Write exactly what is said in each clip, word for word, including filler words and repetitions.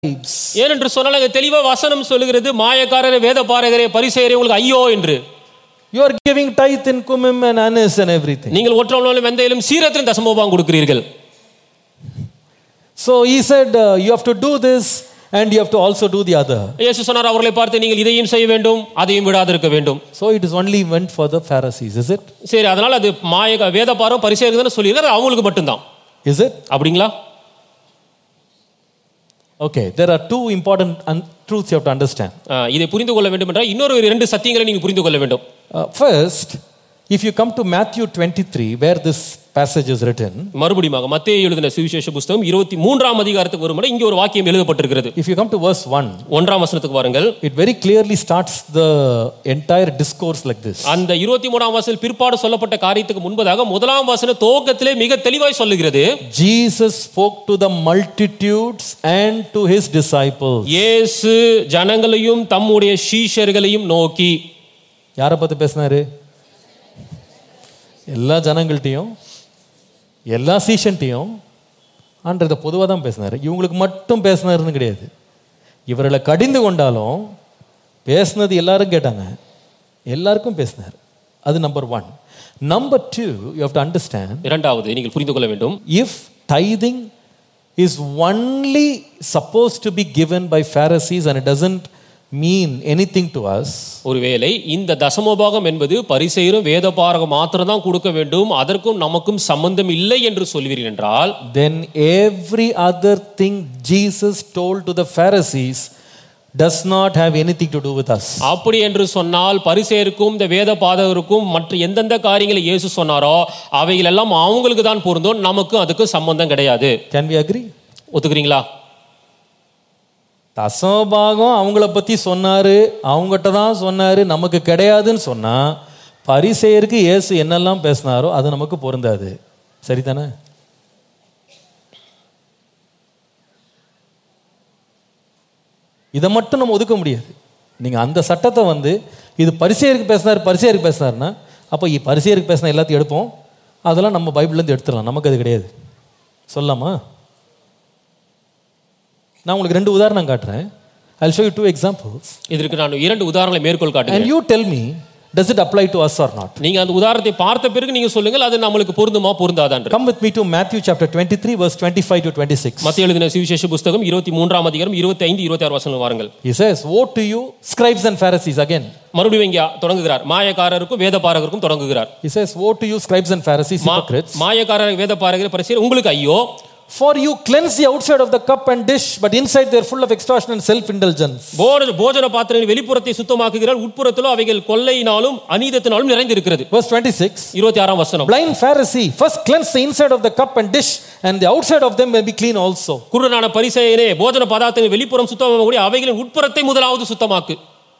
ஏனென்று சொன்னால் அங்கே தெளிவா வசனம் சொல்லுகிறது, மாயக்காரரே, வேதபாரகரே, பரிசேயரே, உங்களுக்கு ஐயோ என்று. You are giving tithe in cumin and anise and everything. நீங்கள் ஒற்றவளும் வெந்தயிலும் சீரத்திலும் தசமபாகம் கொடுக்கிறீர்கள். So he said, uh, you have to do this and you have to also do the other. இயேசு சொன்னார், அவர்களை பார்த்து நீங்கள் இதையும் செய்ய வேண்டும், அதையும் விடாதிருக்க வேண்டும். So it is only meant for the Pharisees, is it? சரி, அதனால அது மாய வேதபாரம் பரிசேயர்கள் சொல்லியிருக்காரு, அவங்களுக்கு மட்டும்தான். Is it? அப்படிங்களா? Okay, there are two important un- truths you have to understand. இதை புரிந்து கொள்ள வேண்டும் என்றால் இன்னொரு இரண்டு சத்தியங்களை நீங்கள் புரிந்து கொள்ள வேண்டும். Uh, first, if you come to Matthew twenty-three, where this passage is written, மறுபடியும் மத்தேயு எழுதின சுவிசேஷ புத்தகம் இருபத்தி மூன்றாம் அதிகாரத்துக்கு வரும்போது இங்கே ஒரு வாக்கியம் எழுதப்பட்டிருக்கிறது. if you come to verse one, ஒன்றாம் வசனத்துக்கு வாருங்கள். it very clearly starts the entire discourse like this. அந்த இருபத்தி மூன்றாம் வசனத்தில் பிற்பாடு சொல்லப்பட்ட காரியத்துக்கு முன்பதாக முதலாம் வசன துவக்கத்திலே மிக தெளிவாய் சொல்லுகிறது, Jesus spoke to the multitudes and to his disciples. இயேசு ஜனங்களையும் தம்முடைய சீஷர்களையும் நோக்கி. யாரை பத்தி பேசினாரு? எல்லா ஜனங்கள்ட்டையும் எல்லா சீஷன்ட்டையும் ஆண்டதை பொதுவாக தான் பேசினார். இவங்களுக்கு மட்டும் பேசினாருன்னு கிடையாது. இவர்களை கடிந்து கொண்டாலும் பேசினது எல்லாரும் கேட்டாங்க, எல்லாருக்கும் பேசினார். அது number one. Number two, you have to understand, இரண்டாவது நீங்கள் புரிந்து கொள்ள வேண்டும், if டைதிங் is only suppose to be given by Pharisees and it doesn't mean anything to us, ஒருவேளை இந்த தசமபாகம் என்பது பரிசேயரும் வேதபாரகம் மாத்திரம் தான் கொடுக்க வேண்டும், அதற்கும் நமக்கும் சம்பந்தம் இல்லை என்று சொல்வீர்கள் என்றால், then every other thing Jesus told to the Pharisees does not have anything to do with us. அப்படி என்று சொன்னால் பரிசேயருக்கும் இந்த வேதபாரகருக்கும் மற்ற எந்தெந்த காரியங்களை இயேசு சொன்னாரோ அவைகள் எல்லாம் அவங்களுக்கு தான் பொருந்தும், நமக்கு அதுக்கு சம்பந்தம் கிடையாது. Can we agree? ஒத்துக்கிறீங்களா? தசமபாகம் அவங்கள பத்தி சொன்னாரு, அவங்ககிட்ட தான் சொன்னாரு, நமக்கு கிடையாதுன்னு சொன்னா பரிசேயருக்கு இயேசு என்னெல்லாம் பேசினாரோ அது நமக்கு பொருந்தாது. சரிதானே? இதை மட்டும் நம்ம ஒதுக்க முடியாது. நீங்க அந்த சட்டத்தை வந்து இது பரிசேயருக்கு பேசினார், பரிசேயருக்கு பேசினார்னா அப்போ பரிசேயருக்கு பேசின எல்லாத்தையும் எடுப்போம், அதெல்லாம் நம்ம பைபிள்லேருந்து எடுத்துடலாம். நமக்கு அது கிடையாது. சொல்லலாமா? நான் உங்களுக்கு ரெண்டு உதாரணம் காட்டுறேன். I'll show you two examples. இதற்கு நான் இரண்டு உதாரணங்களை மேற்கோள் காட்டுறேன். And you tell me, does it apply to us or not? நீங்க அந்த உதாரணத்தை பார்த்த பிறகு நீங்க சொல்லுங்கள், அது நமக்கு பொருந்துமா பொருந்தாதான்னு. Come with me to Matthew chapter twenty-three verse twenty-five to twenty-six. மத்தேயு எழுதின சுவிசேஷ புத்தகம் இருபத்தி மூன்றாம் அதிகாரம் இருபத்தி ஐந்து இருபத்தி ஆறு வசனங்கள் வாருங்கள். He says, woe to you scribes and Pharisees. Again, மறுபடியும் இங்க தொடங்குகிறார், மாயக்காரருக்கும் வேதபாரகருக்கும் தொடங்குகிறார். he says, woe to you scribes and Pharisees, hypocrites, மாயக்காரர் வேதபாரகர் பரிசேயர், உங்களுக்கு ஐயோ, for you cleanse the outside of the cup and dish, but inside they are full of extortion and self indulgence. போஜன பாத்திரத்தின் வெளிப்புறத்தை சுத்தமாக்குகிறார், உட்புறத்திலோ அவைகள் கொள்ளையினாலும் அநீதத்தினாலும் நிறைந்திருக்கிறது. Verse twenty-six, இருபத்தி ஆறாம் வசனம், blind Pharisee, first cleanse the inside of the cup and dish, and the outside of them may be clean also. குருடனான பரிசேயரே, போஜன பதார்த்தங்கள் வெளிப்புறம் சுத்தமாகக்கூடிய அவைகளின் உட்புறத்தை முதலாவது சுத்தமாக்கு.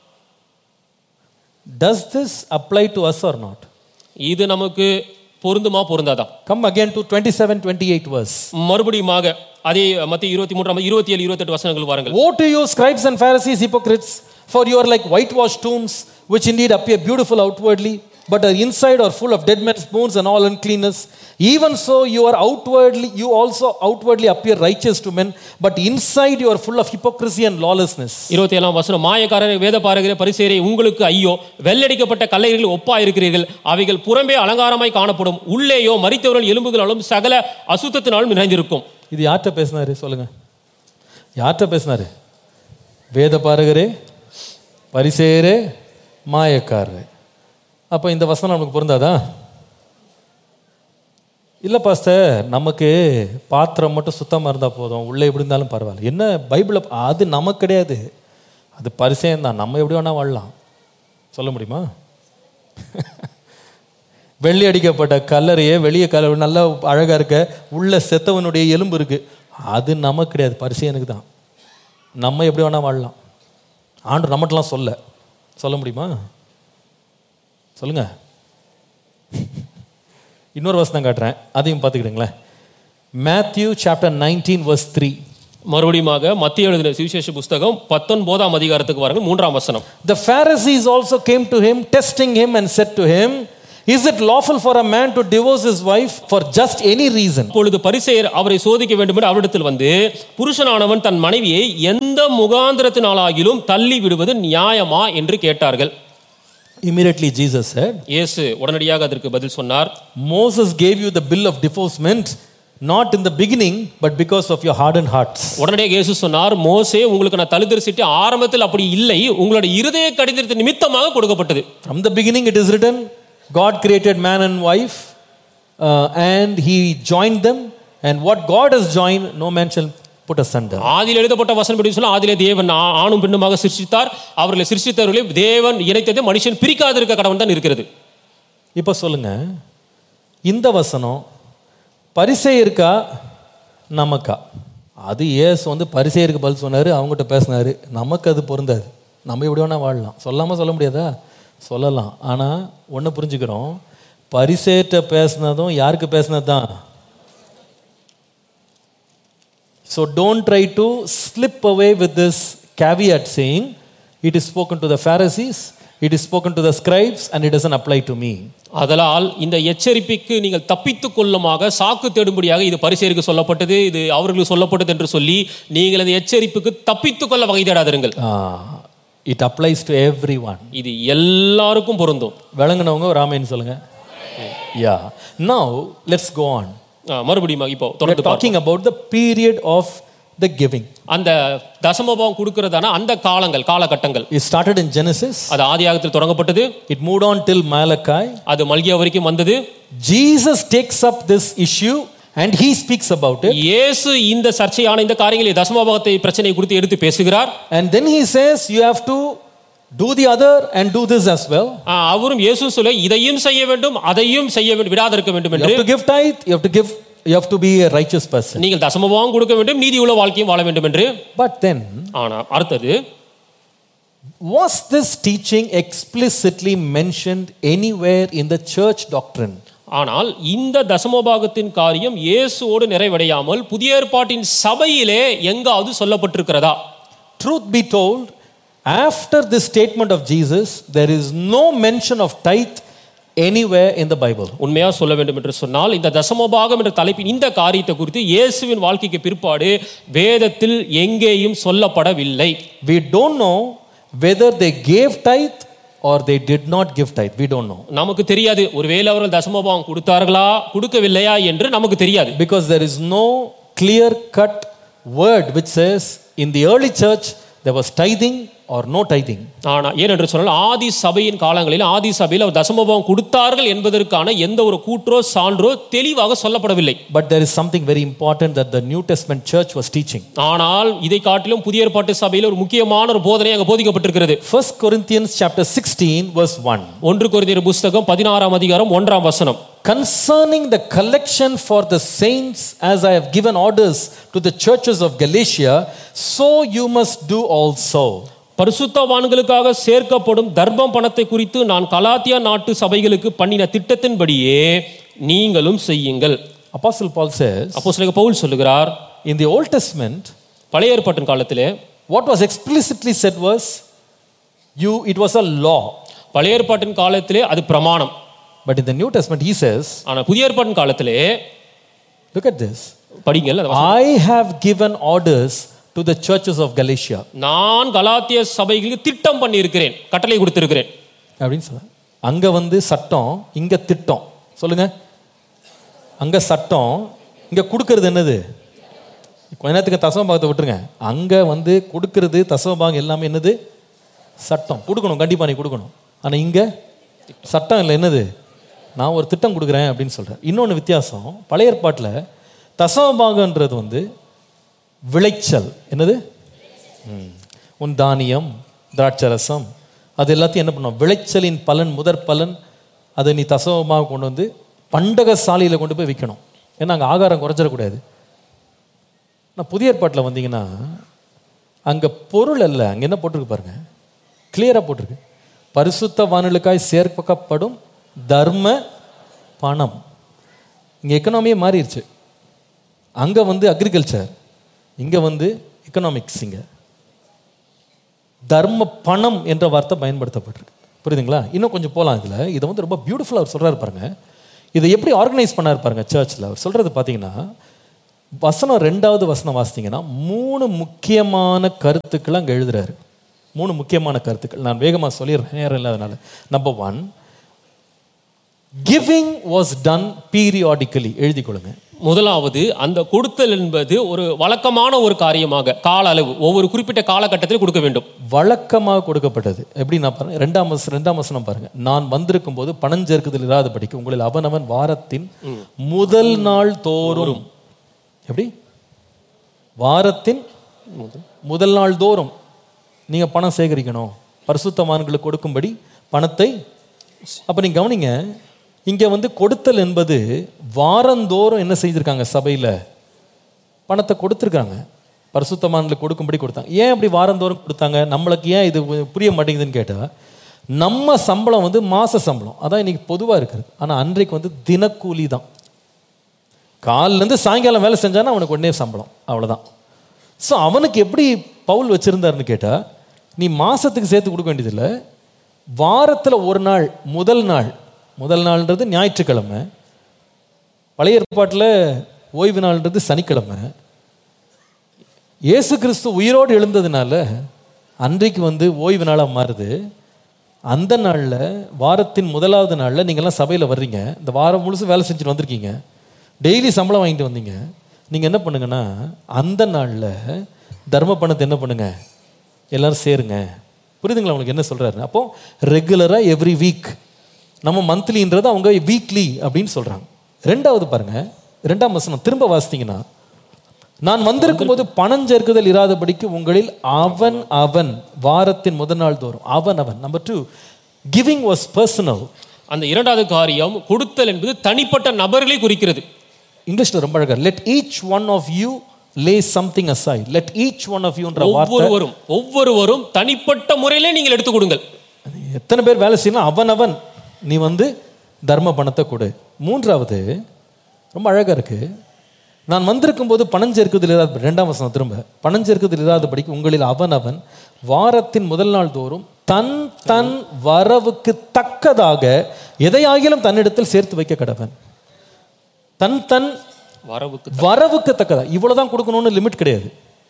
Does this apply to us or not? இது நமக்கு பொருந்துமா பொருந்தாதா? Come again to twenty-seven twenty-eight verse. மறுபடியுமாக அதே மத்தேயு இருபத்தி மூன்று இருபத்தி ஏழு இருபத்தி எட்டு வசனங்கள் வாருங்கள். Woe to you scribes and Pharisees, hypocrites, for you are like whitewashed tombs, which indeed appear beautiful outwardly, but are inside are full of dead men's bones and all uncleanness. Even so you are outwardly, you also outwardly appear righteous to men, but inside you are full of hypocrisy and lawlessness. இருபத்தி ஏழாம் வசனம், மாயக்காரரே, வேதபாரகரே, பரிசேயரே, உங்களுக்கு ஐயோ, வெள்ளடிக்கப்பட்ட கல்லைகளில் ஒப்பா இருக்கிறீர்கள், அவைகள் புறம்பே அலங்காரமாய் காணப்படும், உள்ளேயோ மரித்தவர்கள் எலும்புகளாலும் சகல அசுத்தத்தினாலும் நிறைந்திருக்கும். இது யார்கிட்ட பேசினாரு சொல்லுங்க? யார்கிட்ட பேசினாரு? வேதபாரகரே, பரிசேயரே, மாயக்காரரே. அப்போ இந்த வசனம் நமக்கு பொருந்தாதா? இல்லை பாஸ்டர், நமக்கு பாத்திரம் மட்டும் சுத்தமாக இருந்தால் போதும், உள்ளே எப்படி இருந்தாலும் பரவாயில்ல. என்ன பைபிளை அது நமக்கு கிடையாது, அது பரிசேயம் தான். நம்ம எப்படி வேணால் வாழலாம். சொல்ல முடியுமா? வெள்ளி அடிக்கப்பட்ட கல்லறையே வெளியே கல நல்லா அழகாக இருக்க, உள்ள செத்தவனுடைய எலும்பு இருக்குது, அது நமக்கு கிடையாது, பரிசேயனுக்கு தான். நம்ம எப்படி வேணால் வாழலாம். ஆண்டு நம்மட்டெலாம் சொல்ல சொல்ல முடியுமா? சொல்லுங்க. இன்னொரு வசனம் காட்டுறேன், அதையும் பார்த்துக்கிடுங்களேன். Matthew chapter nineteen verse three. மறுபடியுமாக மத்தேயு எழுதின சுவிசேஷ புத்தகம் பத்தொன்பதாம் அதிகாரத்துக்கு வாருங்கள், மூன்றாம் வசனம். The Pharisees also came to him, testing him, and said to him, Is it lawful for a man to divorce his wife for just any reason? அப்பொழுது பரிசேயர் அவரை சோதிக்க வேண்டும் என்று அவரிடத்தில் வந்து, புருஷனானவன் தன் மனைவியை எந்த முகாந்திரத்தினாலாகிலும் தள்ளி விடுவது நியாயமா என்று கேட்டார்கள். Immediately Jesus said, இயேசு உடனடியாக அதற்கு பதில் சொன்னார், Moses gave you the bill of divorcement not in the beginning but because of your hardened hearts. உடனடியாக இயேசு சொன்னார், மோசே உங்களுக்கு நான் தள்ளுதல் சீட்டு ஆரம்பத்தில் அப்படி இல்லை, உங்களுடைய இருதய கடிதத்தின் நிமித்தமாக கொடுக்கப்பட்டது. From the beginning it is written, God created man and wife uh, and he joined them, and what God has joined no man shall put asunder. ஆதியில் எழுதப்பட்ட வசனம் படி சொல்ல, ஆதியிலே தேவன் ஆணும் பெண்ணுமாக சிருஷ்டித்தார், அவர்களை சிருஷ்டித்தவர்களை தேவன் இணைத்ததை மனுஷன் பிரிக்காதிருக்க கடவன் தான் இருக்கிறது. இப்போ சொல்லுங்க, இந்த வசனம் பரிசேயருக்கா நமக்கா? அது இயேசு வந்து பரிசேயருக்கு பதில் சொன்னாரு, அவங்ககிட்ட பேசினாரு. நமக்கு அது பொருந்தாது. நம்ம எப்படி வேணா வாழலாம், சொல்லாமல் சொல்ல முடியாதா? சொல்லலாம். ஆனால் ஒன்று புரிஞ்சுக்கிறோம், பரிசேயர்கிட்ட பேசினதும் யாருக்கு பேசினது தான். So don't try to slip away with this caveat saying it is spoken to the Pharisees, it is spoken to the scribes and it doesn't apply to me. அதனால் இந்த எச்சரிப்புக்கு நீங்கள் தப்பித்துக் கொள்ளுமாக சாக்கு தேடும்படியாக இது பரிசேயருக்கு சொல்லப்பட்டது, இது அவர்களுக்கு சொல்லப்பட்டது என்று சொல்லி நீங்கள் அந்த எச்சரிப்புக்கு தப்பித்துக் கொள்ள வகை தேடாதிருங்கள். It applies to everyone. இது எல்லாருக்கும் பொருந்தும். விளங்குனவங்க ஒரு ஆமென் சொல்லுங்க. Yeah. Now let's go on. மறுபடியும் இப்போ தொடர்ந்து talking about the period of the giving. அந்த தசமபாகம் கொடுக்கிறதான அந்த காலங்கள் காலகட்டங்கள். It started in Genesis. அது ஆதியாகமத்தில் தொடங்கப்பட்டது. It moved on till Malachi. அது மல்கியா வரைக்கும் வந்தது. Jesus takes up this issue and he speaks about it. இயேசு இந்த சர்ச்சையான இந்த காரியங்களை தசமபாகத்தை பிரச்சனை குறித்து எடுத்து பேசுகிறார். And then he says you have to do the other and do this as well. அவரும் இயேசு சொல்ல, இதையும் செய்ய வேண்டும் அதையும் செய்ய வேண்டும், விடாதிருக்க வேண்டும் என்று. You have to give tithe, you have to give, you have to be a righteous person. நீங்கள் தசமபாகம் கொடுக்க வேண்டும், நீதியுள்ள வாழ்க்கையும் வாழ வேண்டும் என்று. But then ஆனா அடுத்தது, was this teaching explicitly mentioned anywhere in the church doctrine? ஆனால் இந்த தசமபாகத்தின் காரியம் இயேசுவோடு நிறைவடையாமல் புதிய ஏற்பாட்டின் சபையிலே எங்காவது சொல்லப்பட்டிருக்கிறதா? Truth be told, after this statement of Jesus there is no mention of tithe anywhere in the Bible. உண்மையா சொல்ல வேண்டும் என்று சொன்னால், இந்த தசமபாகம் என்ற தலைப்பின் இந்த காரியத்தை குறித்து இயேசுவின் வாழ்க்கைக்கு பிற்பாடு வேதத்தில் எங்கேயும் சொல்லப்படவில்லை. We don't know whether they gave tithe or they did not give tithe. We don't know. நமக்கு தெரியாது ஒருவேளை அவர்கள் தசமபாகம் கொடுத்தார்களா கொடுக்கவில்லையா என்று நமக்கு தெரியாது. Because there is no clear cut word which says in the early church there was tithing or no tithing. ஆனா ஏனென்று சொன்னால் ஆதி சபையின் காலங்களில் ஆதி சபையில் அவர் தசமபாகம் கொடுத்தார்கள் என்பதற்கான எந்த ஒரு கூற்றோ சான்றோ தெளிவாக சொல்லப்படவில்லை. But there is something very important that the New Testament church was teaching. ஆனால் இதை காட்டிலும் புதிய ஏற்பாட்டு சபையில் ஒரு முக்கியமான ஒரு போதனை அங்கே போதிக்கப்பட்டிருக்கிறது. First Corinthians chapter sixteen verse one. ஒன்று கொரிந்தியர் புத்தகம் பதினாறாம் அதிகாரம் ஒன்றாம் வசனம். Concerning the collection for the saints, as I have given orders to the churches of Galatia, so you must do also. பரிசுத்தவான்களுக்காக சேர்க்கப்படும் தர்மம் பணத்தை குறித்து நான் கலாத்தியா நாட்டு சபைகளுக்கு பண்ணின திட்டத்தின்படியே நீங்களும் செய்யுங்கள். Apostle Paul says, அப்போஸ்தலனாகிய பவுல் சொல்லுகிறார், in the Old Testament, பழைய ஏற்பாட்டின் காலத்திலே what was explicitly said was, you it was a law. பழைய ஏற்பாட்டின் காலத்திலே அது பிரமாணம். But in the New Testament he says, ஆனா புதிய ஏற்பாட்டின் காலத்திலே, look at this, படிங்கள், I have given orders to the churches of Galatia. நான் கலாத்திய சபைகளுக்கு திட்டம் பண்ணி இருக்கிறேன், கட்டளை கொடுத்திருக்கிறேன் அப்படினு சொல்ல. அங்க வந்து சட்டம், இங்க திட்டம். சொல்லுங்க. அங்க சட்டம், இங்க கொடுக்கிறது என்னது? கொஞ்ச நேரத்துக்கு தசமபாகத்தை விட்டுருங்க. அங்க வந்து கொடுக்கிறது தசமபாகம் எல்லாமே என்னது? சட்டம். கொடுக்கணும், கண்டிப்பா நீ கொடுக்கணும். ஆனா இங்க சட்டம் இல்லை, என்னது? நான் ஒரு திட்டம் கொடுக்குறேன் அப்படின்னு சொல்றேன். இன்னொன்று வித்தியாசம், பழைய ஏற்பாட்டில் தசமபாகன்றது வந்து விளைச்சல். என்னது? உன் தானியம், திராட்சரசம், அது எல்லாத்தையும் என்ன பண்ணுவோம்? விளைச்சலின் பலன், முதற் பலன், அதை நீ தசமமாக கொண்டு வந்து பண்டக சாலையில் கொண்டு போய் விற்கணும். ஏன்னா அங்கே ஆகாரம் குறைச்சிடக்கூடாது. நான் புதிய ஏற்பாட்டில் வந்தீங்கன்னா அங்கே பொருள் அல்ல, அங்கே என்ன போட்டிருக்கு பாருங்க, கிளியராக போட்டிருக்கு, பரிசுத்தவான்களுக்காய் சேர்க்கப்படும் தர்ம பணம். இங்கே எக்கனாமியே மாறிடுச்சு. அங்கே வந்து அக்ரிகல்ச்சர், இங்கே வந்து எக்கனாமிக்ஸ். இங்கே தர்ம பணம் என்ற வார்த்தை பயன்படுத்தப்பட்டிருக்கு. புரியுதுங்களா? இன்னும் கொஞ்சம் போகலாம் இதில். இதை வந்து ரொம்ப பியூட்டிஃபுல்லாக அவர் சொல்கிறாரு பாருங்க. இதை எப்படி ஆர்கனைஸ் பண்ணார் பாருங்க சர்ச்சில். அவர் சொல்கிறது பார்த்தீங்கன்னா, வசனம் ரெண்டாவது வசனம் வாசித்தீங்கன்னா மூணு முக்கியமான கருத்துக்கள் அங்கே எழுதுறாரு. மூணு முக்கியமான கருத்துக்கள் நான் வேகமாக சொல்லிடுறேன், நேரம் இல்லாதனால. Number one, giving was done periodically. எழுதி கொள்ளுங்க. முதலாவது, அந்த கொடுத்தல் என்பது ஒரு வழக்கமான ஒரு காரியமாக, கால அளவு, ஒவ்வொரு குறிப்பிட்ட காலகட்டத்தில் கொடுக்க வேண்டும். வழக்கமாக கொடுக்கப்பட்டது. எப்படி நான் பாருங்க, ரெண்டாம் வசனம் ரெண்டாம் வசனம் பாருங்க. நான் வந்திருக்கும் போது பணஞ்சேர்க்குதல் இராதபடிக்கு உங்களில் அவனவன் வாரத்தின் முதல் நாள் தோறும். எப்படி? வாரத்தின் முதல் நாள் தோறும் நீங்க பணம் சேகரிக்கணும், பரிசுத்தவான்களுக்கு கொடுக்கும்படி பணத்தை. அப்ப நீங்க கவனிங்க, இங்க வந்து கொடுத்தல் என்பது வாரந்தோறும் என்ன செய்திருக்காங்க, சபையில பணத்தை கொடுத்துருக்காங்க, பரிசுத்தவான்களுக்கு கொடுக்கும்படி கொடுத்தாங்க. ஏன் அப்படி வாரந்தோறும் கொடுத்தாங்க? நம்மளுக்கு ஏன் இது புரிய மாட்டேங்குதுன்னு கேட்டா, நம்ம சம்பளம் வந்து மாச சம்பளம், அதான் இன்னைக்கு பொதுவா இருக்கிறது. ஆனா அன்றைக்கு வந்து தினக்கூலி தான். காலிலேருந்து சாயங்காலம் வேலை செஞ்சானா அவனுக்கு உடனே சம்பளம், அவ்வளோதான். ஸோ அவனுக்கு எப்படி பவுல் வச்சிருந்தாருன்னு கேட்டா, நீ மாசத்துக்கு சேர்த்து கொடுக்க வேண்டியதில்லை, வாரத்தில் ஒரு நாள், முதல் நாள், முதல் நாள்ன்றது ஞாயிற்றுக்கிழமை, பழைய ஏற்பாட்டில் ஓய்வு நாள்ன்றது சனிக்கிழமை. இயேசு கிறிஸ்து உயிரோடு எழுந்ததுனால அன்றைக்கு வந்து ஓய்வு நாளாக மாறுது. அந்த நாளில், வாரத்தின் முதலாவது நாளில் நீங்கள்லாம் சபையில் வர்றீங்க, இந்த வாரம் முழுசும் வேலை செஞ்சுட்டு வந்திருக்கீங்க, டெய்லி சம்பளம் வாங்கிட்டு வந்தீங்க. நீங்கள் என்ன பண்ணுங்கன்னா, அந்த நாளில் தர்ம பணத்தை என்ன பண்ணுங்க, எல்லாரும் சேருங்க. புரியுதுங்களா உங்களுக்கு என்ன சொல்கிறாரு? அப்போ ரெகுலராக எவ்ரி வீக், நம்ம மந்த்லின்றது அவங்க வீக்லி அப்படின்னு சொல்கிறாங்க. ரெண்டாவது பாருங்க, ரெண்டாம் வசனம் திரும்ப வாசித்தீங்கன்னா, நான் வந்திருக்கும் போது பணம் சேர்க்குதல் இராதபடிக்கு உங்களில் அவன் அவன் வாரத்தின் முதல் நாள் தோறும். அவன் அவன். Number two, giving was personal. அந்த இரண்டாவது காரியம், கொடுத்தல் என்பது தனிப்பட்ட நபர்களை குறிக்கிறது. இங்கிலீஷ்ல ரொம்ப அழகா, let each one of you lay something aside. let each one of you என்ற வார்த்தை, ஒவ்வொருவரும் ஒவ்வொருவரும் தனிப்பட்ட முறையிலே நீங்கள் எடுத்து கொடுங்கள். எத்தனை பேர் வேலை செய்யணும், அவன் அவன் நீ வந்து தர்ம பணத்தை கொடு. மூன்றாவது ரொம்ப அழகா இருக்கு, நான் வந்திருக்கும் போது பணம் சேர்க்குதல் இராத, ரெண்டாம் வசனம் திரும்ப, பணம் சேர்க்குதல் இராதபடிக்கு உங்களில் அவன் அவன் வாரத்தின் முதல் நாள் தோறும் தன் தன் வரவுக்கு தக்கதாக எதையாகிலும் தன்னிடத்தில் சேர்த்து வைக்க கடவன். தன் தன் வரவுக்கு வரவுக்கு தக்கதா, இவ்வளவுதான் கொடுக்கணும்னு லிமிட் கிடையாது.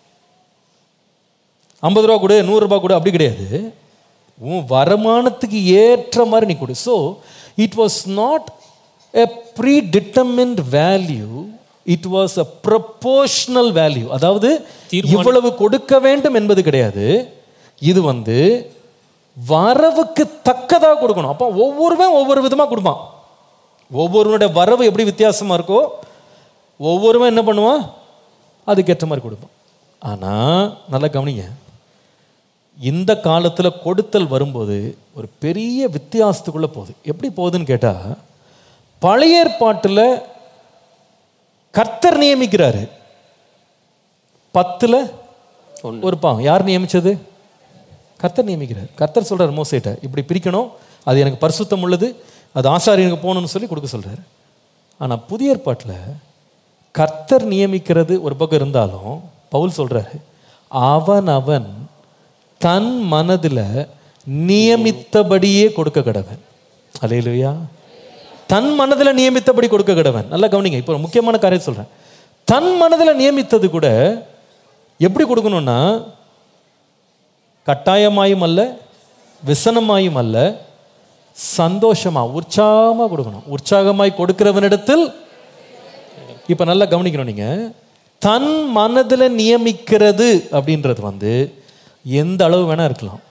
ஐம்பது ரூபா கொடு, நூறு ரூபாய் கொடு, அப்படி கிடையாது. உன் வருமானத்துக்கு ஏற்ற மாதிரி நீ கொடு. So it was not a pre determined value, it was a proportional value. அதாவது இவ்வளவு கொடுக்க வேண்டும் என்பது கிடையாது, இது வந்து வரவுக்கு தக்கதாக கொடுக்கணும். அப்போ ஒவ்வொருவன் ஒவ்வொரு விதமாக கொடுப்பான். ஒவ்வொருவனுடைய வரவு எப்படி வித்தியாசமாக இருக்கோ, ஒவ்வொருவன் என்ன பண்ணுவான், அதுக்கேற்ற மாதிரி கொடுப்பான். ஆனால் நல்லா கவனிங்க, இந்த காலத்தில் கொடுத்தல் வரும்போது ஒரு பெரிய வித்தியாசத்துக்குள்ளே போகுது. எப்படி போகுதுன்னு கேட்டால், பழைய ஏற்பாட்டில் கர்த்தர் நியமிக்கிறாரு, பத்தில் ஒரு பாகம் யார் நியமிச்சது? கர்த்தர் நியமிக்கிறார். கர்த்தர் சொல்கிறார் மோசேட்ட, இப்படி பிரிக்கணும், அது எனக்கு பரிசுத்தம் உள்ளது, அது ஆசாரியனுக்கு போகணும்னு சொல்லி கொடுக்க சொல்கிறார். ஆனால் புதிய ஏற்பாட்டில் கர்த்தர் நியமிக்கிறது ஒரு பக்கம் இருந்தாலும், பவுல் சொல்கிறாரு, அவன் அவன் தன் மனதில் நியமித்தபடியே கொடுக்க கடவன். அல்லேலூயா. தன் மனதில் நியமித்தபடி கொடுக்க கடவன். நல்லா கவனிங்க, இப்போ முக்கியமான காரியம் சொல்கிறேன். தன் மனதில் நியமித்தது கூட எப்படி கொடுக்கணும்னா, கட்டாயமாயும் அல்ல, விசனமாயும் அல்ல, சந்தோஷமா உற்சாகமா கொடுக்கணும். உற்சாகமாய் கொடுக்கிறவனிடத்தில், இப்ப நல்லா கவனிக்கணும், நீங்க தன் மனதில் நியமிக்கிறது அப்படின்றது வந்து எந்த அளவு வேணா இருக்கலாம்,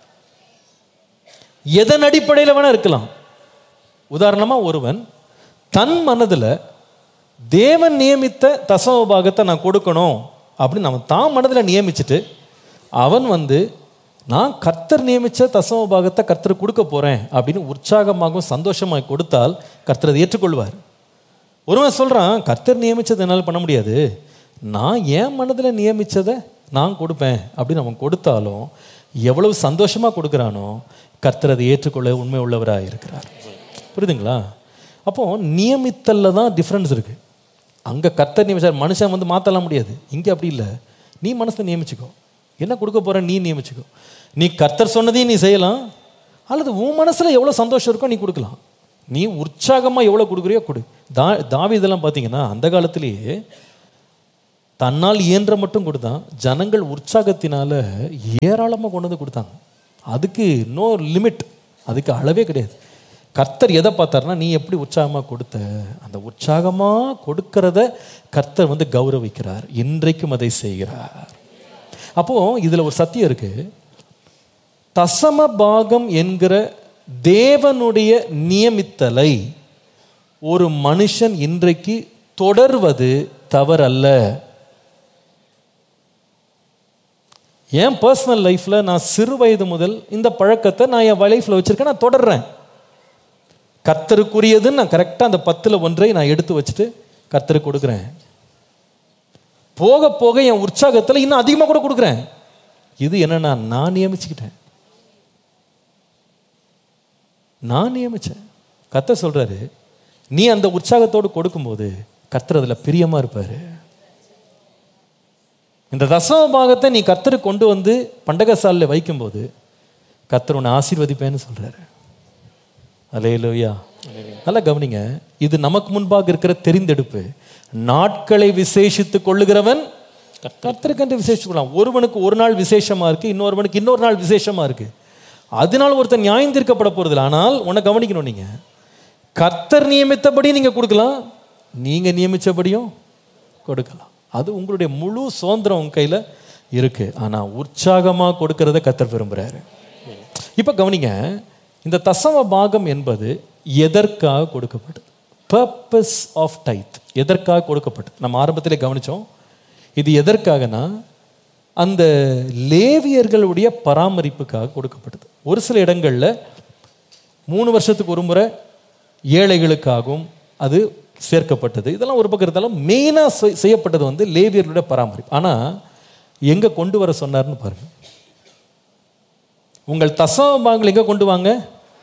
எதன் அடிப்படையில் வேணா இருக்கலாம். உதாரணமா, ஒருவன் தன் மனதில் தேவன் நியமித்த தசம பாகத்தை நான் கொடுக்கணும் அப்படின்னு அவன் தான் மனதில் நியமிச்சுட்டு, அவன் வந்து நான் கர்த்தர் நியமித்த தசம பாகத்தை கர்த்தர் கொடுக்க போறேன் அப்படின்னு உற்சாகமாகவும் சந்தோஷமாக கொடுத்தால் கர்த்தர் அதை ஏற்றுக்கொள்வார். ஒருவன் சொல்றான், கர்த்தர் நியமிச்சதை என்னால் பண்ண முடியாது, நான் என் மனதில் நியமிச்சதை நான் கொடுப்பேன் அப்படின்னு அவன் கொடுத்தாலும், எவ்வளவு சந்தோஷமாக கொடுக்குறானோ கர்த்தர் அதை ஏற்றுக்கொள்ள உண்மை உள்ளவராக இருக்கிறார். புரியுதுங்களா? அப்போ நியமித்தல்ல தான் டிஃப்ரென்ஸ் இருக்கு. அங்கே கர்த்தர் நியமிச்சார், மனுஷன் வந்து மாற்றலாம் முடியாது. இங்கே அப்படி இல்லை, நீ மனசை நியமிச்சுக்கோ, என்ன கொடுக்க போற நீ நியமிச்சுக்கோ. நீ கர்த்தர் சொன்னதையும் நீ செய்யலாம், அல்லது உன் மனசில் எவ்வளோ சந்தோஷம் இருக்கோ நீ கொடுக்கலாம். நீ உற்சாகமாக எவ்வளோ கொடுக்குறியோ கொடு. தா தாவீதெல்லாம் பார்த்தீங்கன்னா அந்த காலத்திலேயே தன்னால் இயன்ற மட்டும் கொடுத்தான். ஜனங்கள் உற்சாகத்தினால ஏராளமாக கொண்டு வந்து கொடுத்தாங்க. அதுக்கு நோ லிமிட், அதுக்கு அளவே கிடையாது. கர்த்தர் எதை பார்த்தாருன்னா, நீ எப்படி உற்சாகமாக கொடுத்த, அந்த உற்சாகமாக கொடுக்கறத கர்த்தர் வந்து கௌரவிக்கிறார். இன்றைக்கும் அதை செய்கிறார். அப்போ இதில் ஒரு சத்தியம் இருக்கு. தசம பாகம் என்கிற தேவனுடைய நியமித்தலை ஒரு மனுஷன் இன்றைக்கு தொடர்வது தவறல்ல. என் பர்சனல் லைஃப்பில் நான் சிறு வயது முதல் இந்த பழக்கத்தை நான் என் லைஃப்பில் வச்சுருக்கேன். நான் தொடர்றேன். கர்த்தருக்குரியதுன்னு நான் கரெக்டாக அந்த பத்தில் ஒன்றை நான் எடுத்து வச்சுட்டு கர்த்தருக்கு கொடுக்குறேன். போக போக என் உற்சாகத்தில் இன்னும் அதிகமாக கூட கொடுக்குறேன். இது என்னன்னா நான் நியமிச்சுக்கிட்டேன், நான் நியமிச்சேன். கர்த்தர் சொல்றாரு, நீ அந்த உற்சாகத்தோடு கொடுக்கும்போது கர்த்தர் அதில் பிரியமாக இருப்பார். இந்த தசம பாகத்தை நீ கர்த்தருக்கு கொண்டு வந்து பண்டகசாலையில் வைக்கும்போது கர்த்தர் உன்னை ஆசீர்வதிப்பேன்னு சொல்றாரு. அல்லேலூயா. நல்லா கவனிங்க, இது நமக்கு முன்பாக இருக்கிற தெரிந்தெடுப்பு. நாட்களை விசேஷித்து கொள்ளுகிறவன் கர்த்தருக்கென்று விசேஷிக்கலாம். ஒருவனுக்கு ஒரு நாள் விசேஷமா இருக்கு, இன்னொருவனுக்கு இன்னொரு நாள் விசேஷமா இருக்கு. அதனால் ஒருத்தன் நியாயம் தீர்க்கப்பட போறதில்லை. ஆனால் உன்னை கவனிக்கணும், நீங்க கர்த்தர் நியமித்தபடி நீங்க கொடுக்கலாம், நீங்க நியமித்தபடியும் கொடுக்கலாம். அது உங்களுடைய முழு சுதந்திரம் உங்க கையில இருக்கு. ஆனா உற்சாகமா கொடுக்கறத கர்த்தர் விரும்புறாரு. இப்ப கவனிங்க, இந்த தசம பாகம் என்பது எதற்காக கொடுக்கப்பட்டது? Purpose of tithe. எதற்காக கொடுக்கப்பட்டது? நம்ம ஆரம்பத்திலே கவனிச்சோம். இது எதற்காகனா அந்த லேவியர்களுடைய பராமரிப்புக்காக கொடுக்கப்பட்டது. ஒரு சில இடங்கள்ல மூணு வருஷத்துக்கு ஒரு முறை ஏழைகளுக்காகவும் அது சேர்க்கப்பட்டது. இதெல்லாம் ஒரு பக்கம் இருந்தாலும் மெயினாக செய்யப்பட்டது வந்து லேவியர்களுடைய பராமரிப்பு. ஆனால் எங்கே கொண்டு வர சொன்னார்னு பாருங்க. உங்கள் தசம பாகங்கள் எங்கே கொண்டு வாங்க?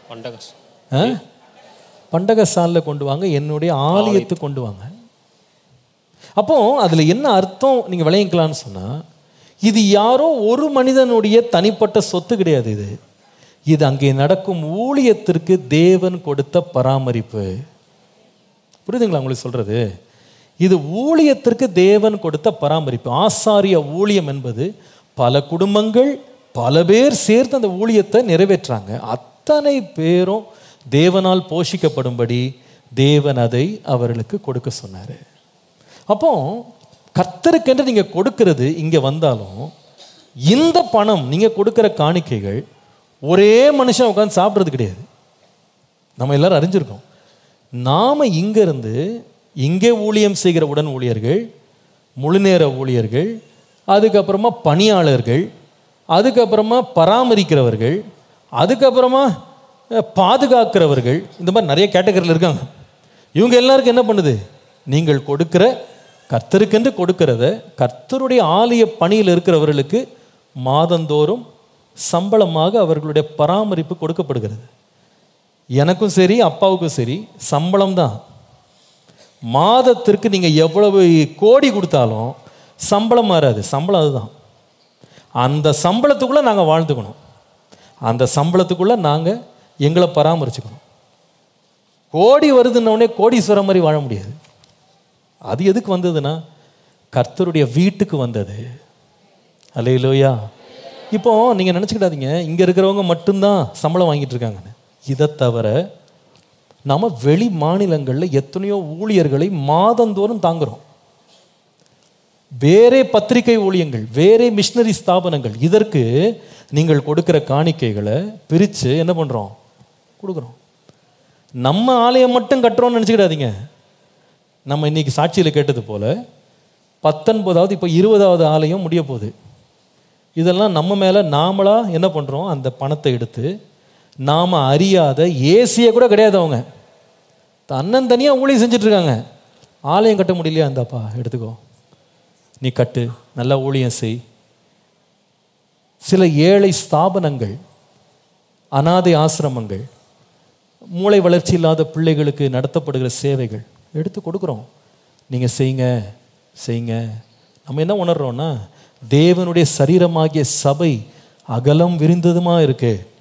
பண்டகசாலையில் கொண்டு வாங்க, என்னுடைய ஆலயத்துக்கு கொண்டு வாங்க. அப்போ அதில் என்ன அர்த்தம் நீங்க விளங்கிக்கலாம்னு சொன்னா, இது யாரோ ஒரு மனிதனுடைய தனிப்பட்ட சொத்து கிடையாது. இது இது அங்கே நடக்கும் ஊழியத்திற்கு தேவன் கொடுத்த பராமரிப்பு. புரியுதுங்களா உங்களுக்கு சொல்றது? இது ஊழியத்திற்கு தேவன் கொடுத்த பராமரிப்பு. ஆசாரிய ஊழியம் என்பது பல குடும்பங்கள் பல பேர் சேர்த்து அந்த ஊழியத்தை நிறைவேற்றாங்க. அத்தனை பேரும் தேவனால் போஷிக்கப்படும்படி தேவன் அதை அவர்களுக்கு கொடுக்க சொன்னார். அப்போ கர்த்தருக்கென்று நீங்க கொடுக்கிறது இங்க வந்தாலும், இந்த பணம் நீங்க கொடுக்கிற காணிக்கைகள் ஒரே மனுஷன் உட்காந்து சாப்பிட்றது கிடையாது. நம்ம எல்லாரும் அறிஞ்சிருக்கோம். நாம இங்க இருந்து இங்கே ஊழியம் செய்கிற உடன் ஊழியர்கள், முழுநேர ஊழியர்கள், அதுக்கப்புறமா பணியாளர்கள், அதுக்கப்புறமா பராமரிக்கிறவர்கள், அதுக்கப்புறமா பாதுகாக்கிறவர்கள், இந்த மாதிரி நிறைய கேட்டகரியில் இருக்காங்க. இவங்க எல்லாருக்கும் என்ன பண்ணுது? நீங்கள் கொடுக்கிற கர்த்தருக்கென்று கொடுக்கிறத கர்த்தருடைய ஆலய பணியில் இருக்கிறவர்களுக்கு மாதந்தோறும் சம்பளமாக அவர்களுடைய பராமரிப்பு கொடுக்கப்படுகிறது. எனக்கும் சரி அப்பாவுக்கும் சரி சம்பளம் தான். மாதத்திற்கு நீங்க எவ்வளவு கோடி கொடுத்தாலும் சம்பளம் மாறாது. சம்பளம் அதுதான். அந்த சம்பளத்துக்குள்ள நாங்க வாழ்ந்துக்கணும், அந்த சம்பளத்துக்குள்ள நாங்க எங்களை பராமரிச்சுக்கணும். கோடி வருதுன்னொடனே கோடீஸ்வரம் மாதிரி வாழ முடியாது. அது எதுக்கு வந்ததுன்னா கர்த்தருடைய வீட்டுக்கு வந்தது. அல்லேலூயா. இப்போ நீங்க நினைச்சுக்கிடாதீங்க இங்க இருக்கிறவங்க மட்டும்தான் சம்பளம் வாங்கிட்டு இருக்காங்கன்னு. இதை தவிர நாம வெளி மாநிலங்களில் எத்தனையோ ஊழியர்களை மாதந்தோறும் தாங்குறோம். வேறே பத்திரிகை ஊழியங்கள், வேறே மிஷினரி ஸ்தாபனங்கள், இதற்கு நீங்கள் கொடுக்கிற காணிக்கைகளை பிரித்து என்ன பண்ணுறோம்? கொடுக்குறோம். நம்ம ஆலயம் மட்டும் கட்டுறோம்னு நினச்சிக்கிடாதீங்க. நம்ம இன்னைக்கு சாட்சியில் கேட்டது போல பத்தொன்பதாவது இப்போ இருபதாவது ஆலயம் முடிய போகுது. இதெல்லாம் நம்ம மேலே நாமளா என்ன பண்ணுறோம்? அந்த பணத்தை எடுத்து நாம் அறியாத ஏசிய கூட கிடையாது, அவங்க தன்னன் தனியாக ஊழியம் செஞ்சிட்ருக்காங்க. ஆலயம் கட்ட முடியலையா? இந்தாப்பா எடுத்துக்கோ, நீ கட்டு, நல்லா ஊழியம் செய். சில ஏழை ஸ்தாபனங்கள், அனாதை ஆசிரமங்கள், மூளை வளர்ச்சி இல்லாத பிள்ளைகளுக்கு நடத்தப்படுகிற சேவைகள் எடுத்து கொடுக்குறோம். நீங்கள் செய்யுங்க செய்யுங்க. நம்ம என்ன உணர்றோம்னா தேவனுடைய சரீரமாகிய சபை அகலம் விரிந்ததுமா இருக்கு,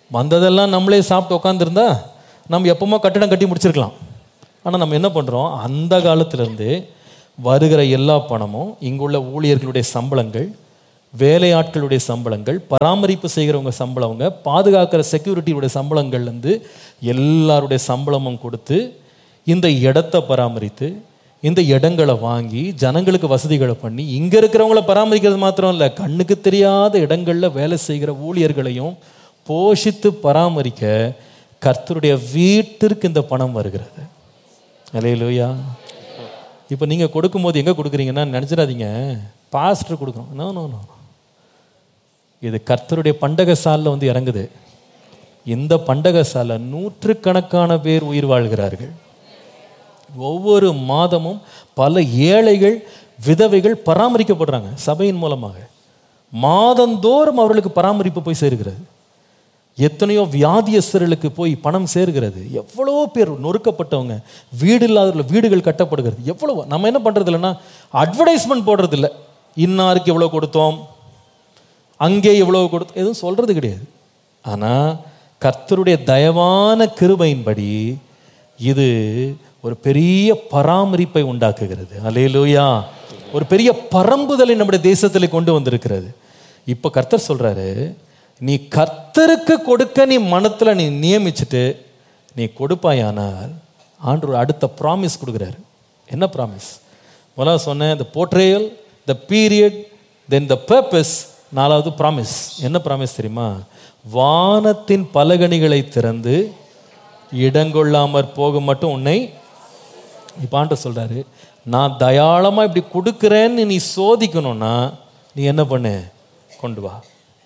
வந்ததெல்லாம் நம்மளே சாப்பிட்டு உட்காந்துருந்தா நம்ம எப்பவுமே கட்டடம் கட்டி முடிச்சிருக்கலாம். ஆனால் நம்ம என்ன பண்ணுறோம், அந்த காலத்திலேருந்து வருகிற எல்லா பணமும் இங்குள்ள ஊழியர்களுடைய சம்பளங்கள், வேலையாட்களுடைய சம்பளங்கள், பராமரிப்பு செய்கிறவங்க சம்பளவங்க, பாதுகாக்கிற செக்யூரிட்டியுடைய சம்பளங்கள்லேருந்து எல்லாருடைய சம்பளமும் கொடுத்து இந்த இடத்தை பராமரித்து இந்த இடங்களை வாங்கி ஜனங்களுக்கு வசதிகளை பண்ணி இங்கே இருக்கிறவங்கள பராமரிக்கிறது மாத்திரம் இல்லை, கண்ணுக்கு தெரியாத இடங்களில் வேலை செய்கிற ஊழியர்களையும் போஷித்து பராமரிக்க கர்த்தருடைய வீட்டிற்கு இந்த பணம் வருகிறது. அல்லேலூயா. இப்போ நீங்கள் கொடுக்கும்போது எங்கே கொடுக்குறீங்கன்னா நினச்சிடாதீங்க பாஸ்டர் கொடுக்குறோம். நோ நோ நோ இது கர்த்தருடைய பண்டக சாலில் வந்து இறங்குது. இந்த பண்டக சாலை நூற்றுக்கணக்கான பேர் உயிர் வாழ்கிறார்கள். ஒவ்வொரு மாதமும் பல ஏழைகள் விதவைகள் பராமரிக்கப்படுறாங்க சபையின் மூலமாக. மாதந்தோறும் அவர்களுக்கு பராமரிப்பு போய் சேர்கிறது. எத்தனையோ வியாதியஸ்தர்களுக்கு போய் பணம் சேர்கிறது. எவ்வளோ பேர் நொறுக்கப்பட்டவங்க, வீடு இல்லாதவர்கள் வீடுகள் கட்டப்படுகிறது. எவ்வளோ நம்ம என்ன பண்ணுறது இல்லைன்னா அட்வர்டைஸ்மெண்ட் போடுறது இல்லை, இன்னாருக்கு எவ்வளோ கொடுத்தோம், அங்கே எவ்வளோ கொடுத்தோம், எதுவும் சொல்கிறது கிடையாது. ஆனால் கர்த்தருடைய தயவான கிருபையின்படி இது ஒரு பெரிய பராமரிப்பை உண்டாக்குகிறது. அல்லேலூயா. ஒரு பெரிய பரம்புதலை நம்முடைய தேசத்தில் கொண்டு வந்திருக்கிறது. இப்போ கர்த்தர் சொல்றாரு, நீ கர்த்தருக்கு கொடுக்க நீ மனத்தில் நீ நியமிச்சுட்டு நீ கொடுப்பாயானால் ஆண்டவர் அடுத்த ப்ராமிஸ் கொடுக்குறாரு. என்ன ப்ராமிஸ்? முதல்ல சொன்னேன் த portrayal, the period, then the purpose. நாலாவது ப்ராமிஸ். என்ன ப்ராமிஸ் தெரியுமா? வானத்தின் பலகணிகளை திறந்து இடங்கொள்ளாமற் போக மட்டும் உன்னை. இப்போ ஆண்டவர் சொல்றாரு, நான் தயாளமாக இப்படி கொடுக்குறேன்னு நீ சோதிக்கணும்னா நீ என்ன பண்ணு, கொண்டு வா,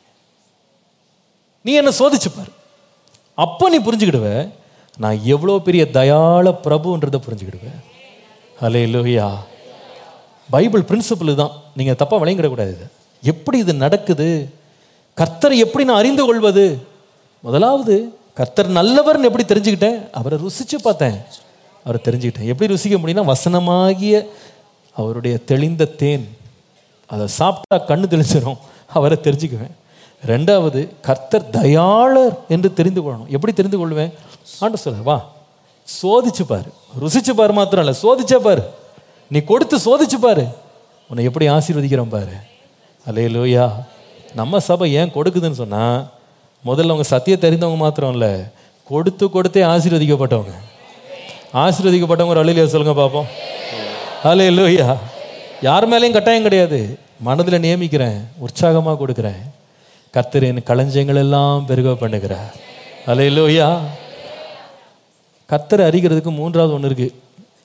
நீ என்ன சோதிச்சுப்பார். அப்போ நீ புரிஞ்சுக்கிடுவ நான் எவ்வளோ பெரிய தயாள பிரபுன்றதை புரிஞ்சுக்கிடுவேன். அல்லேலூயா. பைபிள் பிரின்சிபிள் தான், நீங்கள் தப்பாக விளங்கிடக்கூடாது. இது எப்படி இது நடக்குது, கர்த்தரை எப்படி நான் அறிந்து கொள்வது? முதலாவது கர்த்தர் நல்லவர்னு எப்படி தெரிஞ்சுக்கிட்டேன்? அவரை ருசிச்சு பார்த்தேன், அவரை தெரிஞ்சுக்கிட்டேன். எப்படி ருசிக்க முடியும்னா வசனமாகிய அவருடைய தெளிந்த தேன், அதை சாப்பிட்டா கண்ணு தெளிச்சிடும், அவரை தெரிஞ்சுக்குவேன். ரெண்டாவது கர்த்தர் தயாளர் என்று தெரிந்து கொள்ளணும். எப்படி தெரிந்து கொள்வேன்? ஆண்டவர் சொல்ல, வா சோதிச்சு பாரு, ருசிச்சு பாரு மாத்திரம் இல்லை, சோதிச்சே பாரு, நீ கொடுத்து சோதிச்சு பாரு, உன்னை எப்படி ஆசீர்வதிக்கிறோம் பாரு. அல்லேலூயா. நம்ம சபை ஏன் கொடுக்குதுன்னு சொன்னால், முதல்ல அவங்க சத்தியத்தை தெரிந்தவங்க மாத்திரம் இல்லை, கொடுத்து கொடுத்தே ஆசீர்வதிக்கப்பட்டவங்க. ஆசீர்வதிக்கப்பட்டவங்க அல்லேலூயா சொல்லுங்க பார்ப்போம். அல்லேலூயா. யார் மேலேயும் கட்டாயம் கிடையாது, மனதில் நியமிக்கிறேன், உற்சாகமாக கொடுக்குறேன். கர்த்தர் என் களஞ்சியங்கள் எல்லாம் பெருக பண்ணுகிறார். அல்லேலூயா. கர்த்தரை அறிகிறதுக்கு மூன்றாவது ஒன்று இருக்கு,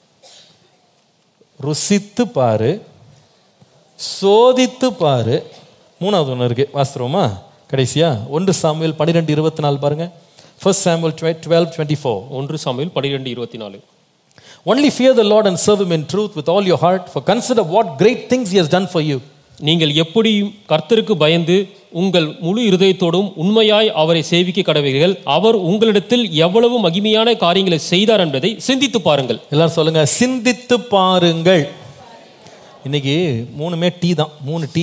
ருசித்து பாரு, சோதித்து பாரு. மூணாவது ஒன்று இருக்கு, வாஸ்தவமா கடைசியா ஒன்று சாமுவேல் பன்னிரெண்டு இருபத்தி நாலு பாருங்க. First Samuel twelve twenty four. ஒன்று சாமுவேல் பன்னிரெண்டு இருபத்தி நாலு. Only fear the Lord and serve him in truth with all your heart, for consider what great things he has done for you. நீங்கள் எப்படியும் கர்த்தருக்கு பயந்து உங்கள் முழு இருதயத்தோடும் உண்மையாய் அவரை சேவிக்க கடவீர்கள். அவர் உங்களிடத்தில் எவ்வளவு மகிமையான காரியங்களை செய்தார் என்பதை சிந்தித்து பாருங்கள். எல்லாரும் சொல்லுங்க, சிந்தித்து பாருங்கள். இன்னைக்கு மூணுமே டீ தான், மூணு டீ.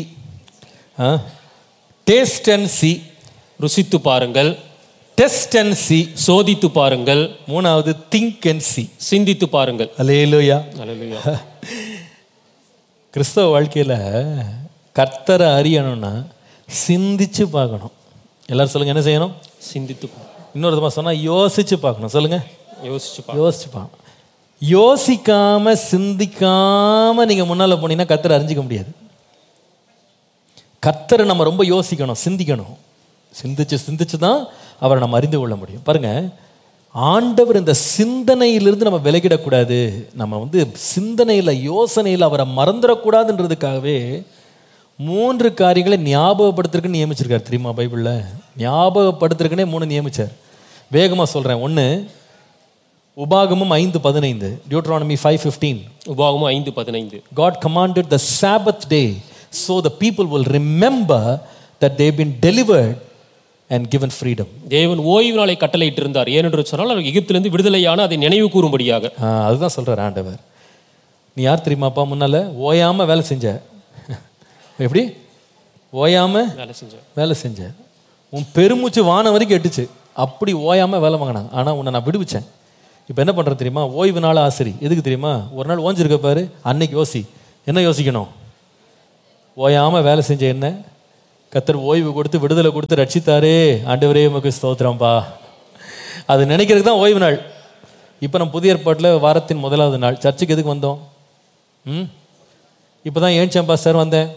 டேஸ்ட் அண்ட் சி, ருசித்து பாருங்கள். டெஸ்ட் அண்ட் சி, சோதித்து பாருங்கள். மூணாவது திங்க் அண்ட் சி, சிந்தித்து பாருங்கள். அல்லேலூயா. அல்லேலூயா. கிறிஸ்தவ வாழ்க்கையில் கர்த்தரை அறியணும்னா சிந்திச்சு பார்க்கணும். எல்லாரும் சொல்லுங்க, என்ன செய்யணும்? சிந்தித்து. இன்னொரு விதமாக சொன்னால் யோசிச்சு பார்க்கணும். சொல்லுங்க, யோசிச்சு யோசிச்சு பார்க்கணும். யோசிக்காம சிந்திக்காம நீங்க முன்னால போனீங்கன்னா கர்த்தரை அறிஞ்சிக்க முடியாது. கர்த்தரை நம்ம ரொம்ப யோசிக்கணும், சிந்திக்கணும். சிந்திச்சு சிந்திச்சு தான் அவரை நம்ம அறிந்து கொள்ள முடியும். பாருங்க, ஆண்டவர் இந்த சிந்தனையிலிருந்து நம்ம விலகிடக்கூடாது, நம்ம வந்து சிந்தனையில் யோசனையில் அவரை மறந்துடக்கூடாதுன்றதுக்காகவே மூன்று காரியங்களை ஞாபகப்படுத்துறதுக்குன்னு நியமிச்சிருக்காரு. தெரியுமா பைபிளில்? ஞாபகப்படுத்துறதுக்குன்னே மூணு நியமிச்சார். வேகமாக சொல்கிறேன். ஒன்று உபாகமம் ஐந்து பதினைந்து, Deuteronomy five fifteen. உபாகமம் ஐந்து பதினைந்து. God commanded the Sabbath day so the people will remember that they've been delivered and given freedom. தேவன் ஓய்வு நாளை கட்டளையிட்டு இருந்தார், ஏனென்று சொன்னால் அவர் எகிப்திலிருந்து விடுதலையான அதை நினைவு கூறும்படியாக. அதுதான் சொல்றார் ஆண்டவர். நீ யார் தெரியுமாப்பா? முன்னால ஓயாம வேலை செஞ்ச. எப்படி ஓயாம வேலை செஞ்ச? வேலை செஞ்ச. உன் பெருமூச்சு வானம் வரைக்கும் எட்டுச்சு. அப்படி ஓயாமல் வேலை வாங்கினாங்க. ஆனால் உன்னை நான் விடுவிச்சேன். இப்போ என்ன பண்ணுறது தெரியுமா? ஓய்வு நாள் ஆசிரி. எதுக்கு தெரியுமா? ஒரு நாள் ஓஞ்சிருக்க பாரு, அன்னைக்கு யோசி. என்ன யோசிக்கணும்? ஓயாமல் வேலை செஞ்ச என்ன கர்த்தர் ஓய்வு கொடுத்து விடுதலை கொடுத்து ரட்சித்தாரே, ஆண்டவரே உமக்கு ஸ்தோத்திரம்பா. அது நினைக்கிறதுக்கு தான் ஓய்வு நாள். இப்போ நம்ம புதிய ஏற்பாட்டில் வாரத்தின் முதலாவது நாள் சர்ச்சுக்கு எதுக்கு வந்தோம்? ம் இப்போ தான் ஏன்ச்சம்பா சார் வந்தேன்.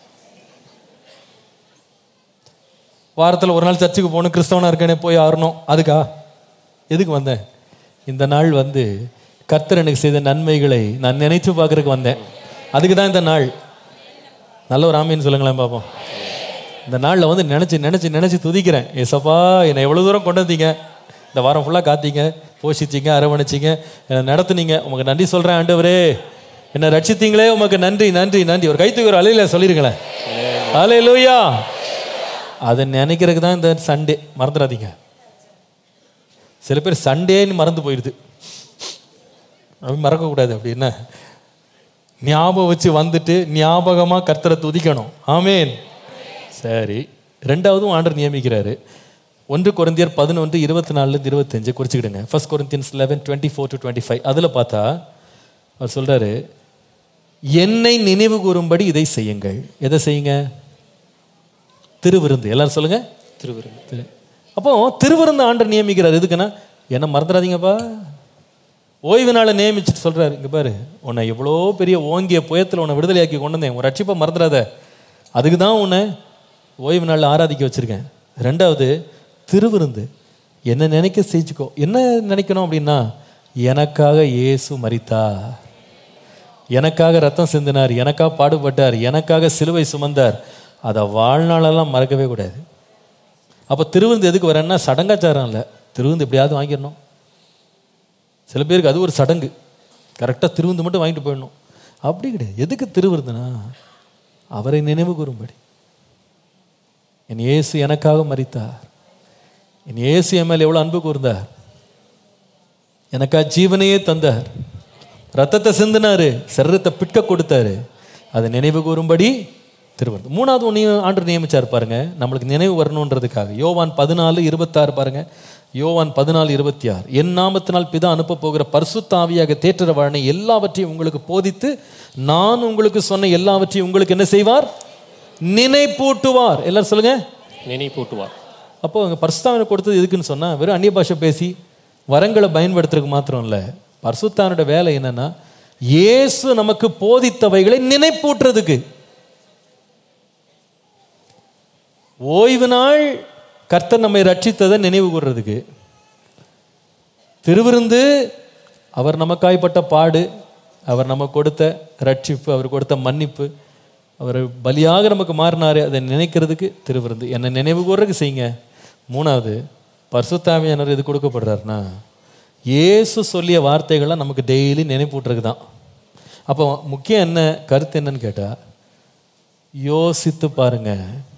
வாரத்தில் ஒரு நாள் சர்ச்சுக்கு போகணும், கிறிஸ்தவனாக இருக்கேனே போய் ஆறணும். அதுக்கா எதுக்கு வந்தேன்? இந்த நாள் வந்து கர்த்தர் எனக்கு செய்த நன்மைகளை நான் நினைத்து பார்க்கறதுக்கு வந்தேன். அதுக்கு தான் இந்த நாள். நல்ல ஒரு ஆமீன்னு சொல்லுங்களேன் பார்ப்போம். இந்த நாளில் வந்து நினச்சி நினச்சி நினச்சி துதிக்கிறேன். ஏசப்பா என்னை எவ்வளோ தூரம் கொண்டு வந்தீங்க, இந்த வாரம் ஃபுல்லாக காத்தீங்க, போஷிச்சிங்க, அரவணைச்சிங்க, என்னை நடத்துனீங்க, உமக்கு நன்றி சொல்கிறேன் ஆண்டவரே. என்னை ரட்சித்தீங்களே உமக்கு நன்றி நன்றி நன்றி. ஒரு கைத்துக்கு ஒரு அலையில சொல்லிருங்களேன், அல்லேலூயா. அதை நினைக்கிறதுக்கு தான் இந்த சண்டே. மறந்துடாதீங்க. சில பேர் சண்டேன்னு மறந்து போயிடுது. அப்படி மறக்கக்கூடாது. அப்படின்னா ஞாபகம் வச்சு வந்துட்டு ஞாபகமாக கர்த்தரை துதிக்கணும். ஆமேன். சரி, ரெண்டாவதும் ஆண்டவர் நியமிக்கிறாரு. ஒன்று கொரிந்தியர் பதினொன்று இருபத்தி நாலுலேருந்து இருபத்தஞ்சு குறிச்சிக்கிடுங்க. First Corinthians eleven twenty four to twenty five அதில் பார்த்தா அவர் சொல்கிறாரு, என்னை நினைவு கூறும்படி இதை செய்யுங்கள். எதை செய்யுங்க? திருவிருந்து. எல்லாரும் சொல்லுங்க, திருவிருந்து. அப்போ திருவிருந்து ஆண்டவர் நியமிக்கிறார். எதுக்குன்னா, என்ன மறந்துடாதீங்கப்பா. ஓய்வு நாளை நியமிச்சுட்டு சொல்றாரு, இங்க பாரு, உன்னை எவ்வளோ பெரிய ஓங்கிய புயத்தில் உன்னை விடுதலையாக்கி கொண்டு வந்தேன், உன் ரட்சிப்பை மறந்துடாத. அதுக்கு தான் உன்னை ஓய்வு நாளில் ஆராதிக்க வச்சிருக்கேன். ரெண்டாவது திருவிருந்து. என்ன நினைக்க செஞ்சுக்கோ. என்ன நினைக்கணும் அப்படின்னா, எனக்காக இயேசு மரித்தார், எனக்காக ரத்தம் சிந்தினார், எனக்காக பாடுபட்டார், எனக்காக சிலுவை சுமந்தார். அதை வாழ்நாளெல்லாம் மறக்கவே கூடாது. அப்போ திருவிருந்து எதுக்கு வரேன்னா சடங்காச்சாரம் இல்லை. திருவிருந்து எப்படியாவது வாங்கிடணும். சில பேருக்கு அது ஒரு சடங்கு, கரெக்டாக திருவிருந்து மட்டும் வாங்கிட்டு போயிடணும். அப்படி கிடையாது. எதுக்கு திருவிருந்துனா, அவரை நினைவு கூறும்படி. என் இயேசு எனக்காக மரித்தார், என் இயேசு என் மேல் எவ்வளோ அன்பு கூர்ந்தார், எனக்காக ஜீவனையே தந்தார், ரத்தத்தை சிந்தினாரு, சரீரத்தை பிட்க கொடுத்தாரு. அதை நினைவு கூறும்படி திருவிருந்து. மூணாவது ஒன்றையும் ஆண்டு நியமிச்சார் பாருங்க, நம்மளுக்கு நினைவு வரணுன்றதுக்காக. யோவான் பதினாலு இருபத்தாறு பாருங்க. யோவான் பதினாலு இருபத்தி ஆறு என் நாமத்தினால் பிதா அனுப்ப போகிற பரிசுத்த ஆவியாக தேற்றரவாளனை எல்லாவற்றையும் உங்களுக்கு போதித்து நான் உங்களுக்கு சொன்ன எல்லாவற்றையும் உங்களுக்கு என்ன செய்வார்? நினைப்பூட்டுவார். எல்லாரும் சொல்லுங்க, நினைப்பூட்டுவார். அப்போ அங்கே பரிசுத்தாவினை கொடுத்தது எதுக்குன்னு சொன்னா, வெறும் அந்நிய பாஷை பேசி வரங்களை பயன்படுத்துறதுக்கு மாத்திரம் இல்லை. பரிசுத்தாவினோட வேலை என்னன்னா, இயேசு நமக்கு போதித்தவைகளை நினைப்பூட்டுறதுக்கு. ஓய்வு நாள் கர்த்தர் நம்மை ரட்சித்ததை நினைவு கூறுறதுக்கு. திருவிருந்து அவர் நமக்காய்ப்பட்ட பாடு, அவர் நமக்கு கொடுத்த ரட்சிப்பு, அவர் கொடுத்த மன்னிப்பு, அவர் பலியாக நமக்கு மாறினாரு, அதை நினைக்கிறதுக்கு திருவிருந்து. என்னை நினைவு கூறுறதுக்கு செய்யுங்க. மூணாவது, பரிசுத்த ஆவியானவர் எது கொடுக்கப்படுறாருன்னா, இயேசு சொல்லிய வார்த்தைகள்லாம் நமக்கு டெய்லி நினைப்பூட்டுறதுக்கு தான். அப்போ முக்கியம் என்ன கருத்து என்னன்னு கேட்டால், யோசித்து பாருங்க,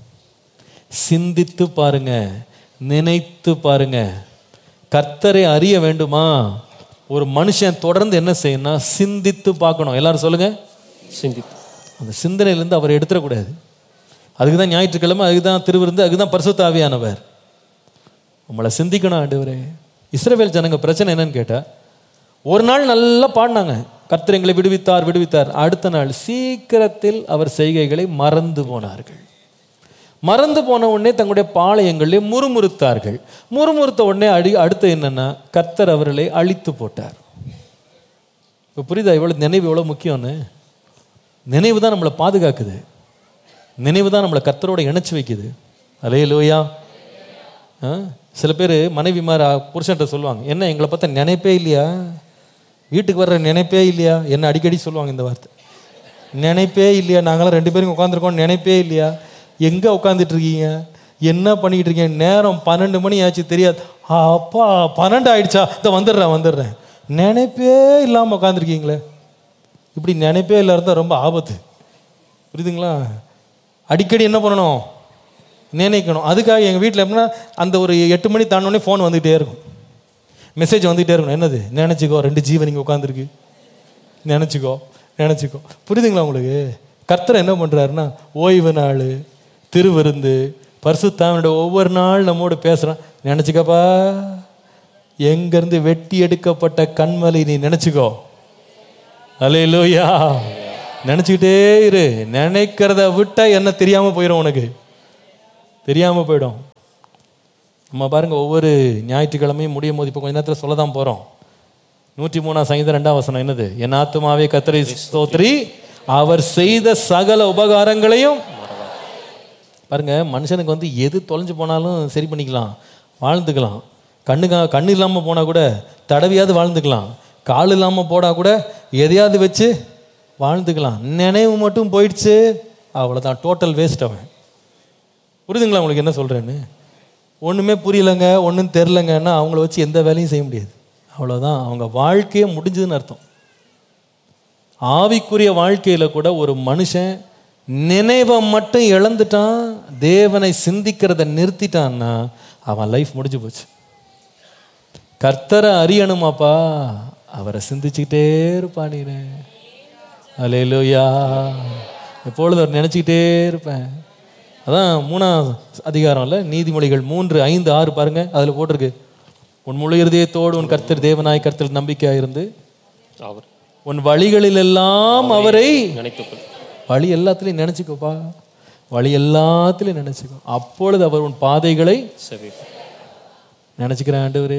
சிந்தித்து பாருங்க, நினைத்து பாருங்க. கர்த்தரை அறிய வேண்டுமா? ஒரு மனுஷன் தொடர்ந்து என்ன செய்யணும்னா சிந்தித்து பார்க்கணும். எல்லாரும் சொல்லுங்க, சிந்தித்து. அந்த சிந்தனையிலேருந்து அவரை எடுத்துடக்கூடாது. அதுக்கு தான் ஞாயிற்றுக்கிழமை, அதுக்கு தான் திருவிருந்து, அதுக்கு தான் பரிசுத்த ஆவியானவர். நம்மளை சிந்திக்கணும். ஆண்டவரே, இஸ்ரவேல் ஜனங்க பிரச்சனை என்னன்னு கேட்டால், ஒரு நாள் நல்லா பாடினாங்க, கர்த்தர் எங்களை விடுவித்தார் விடுவித்தார். அடுத்த நாள் சீக்கிரத்தில் அவர் செய்கைகளை மறந்து போனார்கள். மறந்து போன உடனே தங்களுடைய பாளையங்களிலே முறுமுறுத்தார்கள். முறுமுறுத்த உடனே அடி அடுத்து என்னன்னா, கர்த்தர் அவர்களை அழித்து போட்டார். இப்போ புரியுதா எவ்வளோ நினைவு எவ்வளோ முக்கியம்னு? நினைவு தான் நம்மளை பாதுகாக்குது. நினைவு தான் நம்மளை கர்த்தரோட இணைச்சி வைக்குது. அல்லேலூயா. சில பேர் மனைவி மாதிரி புருஷன்ட்ட சொல்லுவாங்க, என்ன எங்களை பார்த்தா நினைப்பே இல்லையா, வீட்டுக்கு வர்ற நினைப்பே இல்லையா. என்ன அடிக்கடி சொல்லுவாங்க இந்த வார்த்தை, நினைப்பே இல்லையா, நாங்களாம் ரெண்டு பேரும் உட்காந்துருக்கோம், நினைப்பே இல்லையா. எங்கே உட்காந்துட்டு இருக்கீங்க, என்ன பண்ணிக்கிட்டு இருக்கீங்க, நேரம் பன்னெண்டு மணி ஆச்சு தெரியாது. அப்பா பன்னெண்டு ஆயிடுச்சா, இதை வந்துடுறேன் வந்துடுறேன். நினைப்பே இல்லாமல் உட்காந்துருக்கீங்களே. இப்படி நினைப்பே இல்லை இருந்தால் ரொம்ப ஆபத்து, புரியுதுங்களா? அடிக்கடி என்ன பண்ணணும், நினைக்கணும். அதுக்காக எங்கள் வீட்டில் எப்படின்னா, அந்த ஒரு எட்டு மணி தாண்டோடனே ஃபோன் வந்துகிட்டே இருக்கும், மெசேஜ் வந்துகிட்டே இருக்கணும். என்னது, நினச்சிக்கோ, ரெண்டு ஜீவன் இங்கே உட்காந்துருக்கு, நினச்சிக்கோ நினச்சிக்கோ. புரியுதுங்களா உங்களுக்கு? கர்த்தர் என்ன பண்ணுறாருன்னா, ஓய்வு நாள், திருவிருந்து, பரிசுத்தாவினோட ஒவ்வொரு நாள் நம்மோடு பேசுகிறான். நினச்சிக்கப்பா, எங்கேருந்து வெட்டி எடுக்கப்பட்ட கண்மலை நீ நினச்சிக்கோ. அல்லேலூயா. நினச்சிக்கிட்டே இரு. நினைக்கிறத விட்டா என்ன தெரியாமல் போயிடும், உனக்கு தெரியாமல் போயிடும். நம்ம பாருங்கள், ஒவ்வொரு ஞாயிற்றுக்கிழமையும் முடியும் போது இப்போ கொஞ்ச நேரத்தில் சொல்ல தான் போகிறோம். நூற்றி மூணாம் சங்கீதம் ரெண்டாம் வசனம் என்னது? என் ஆத்துமாவே கர்த்தரை ஸ்தோத்திரி, அவர் செய்த சகல உபகாரங்களையும். பாருங்க, மனுஷனுக்கு வந்து எது தொலைஞ்சு போனாலும் சரி பண்ணிக்கலாம், வாழ்ந்துக்கலாம். கண்ணுக்கா கண்ணு இல்லாமல் போனால் கூட தடவியாவது வாழ்ந்துக்கலாம். கால் இல்லாமல் போனால் கூட எதையாவது வச்சு வாழ்ந்துக்கலாம். நினைவு மட்டும் போயிடுச்சு, அவ்வளோதான், டோட்டல் வேஸ்ட். அவன் புரியுதுங்களா உங்களுக்கு என்ன சொல்கிறேன்னு? ஒன்றுமே புரியலைங்க, ஒன்றும் தெரிலங்கன்னா அவங்கள வச்சு எந்த வேலையும் செய்ய முடியாது. அவ்வளோதான், அவங்க வாழ்க்கையே முடிஞ்சதுன்னு அர்த்தம். ஆவிக்குரிய வாழ்க்கையில் கூட ஒரு மனுஷன் நினைவை மட்டும் இழந்துட்டான், தேவனை சிந்திக்கிறத நிறுத்திட்டான்னா அவன் லைஃப் முடிஞ்சு போச்சு. கர்த்தரை அறியணுமாப்பா, அவரை சிந்திச்சுக்கிட்டே இருப்பானே. அல்லேலூயா. எப்பொழுது அவர் நினச்சிக்கிட்டே இருப்பேன். அதான் மூணாம் அதிகாரம் இல்லை, நீதிமொழிகள் மூன்று ஐந்து ஆறு பாருங்க, அதில் போட்டிருக்கு, உன் முழு இருதயத்தோடு உன் கர்த்தர் தேவனாய் கர்த்தர் நம்பிக்கையாக இருந்து அவர் உன் வழிகளில் எல்லாம் அவரை நினைத்துக்கொள். வழி எல்லாத்துலையும் நினச்சிக்கோப்பா, வழி எல்லாத்துலையும் நினச்சிக்கோ. அப்பொழுது அவர் உன் பாதைகளை நினச்சிக்கிறேன். ஆண்டவரே,